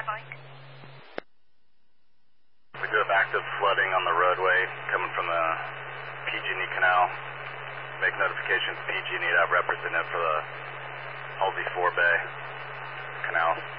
We do have active flooding on the roadway coming from the PG&E Canal. Make notifications PG&E to have representative for the Halsey 4 Bay Canal.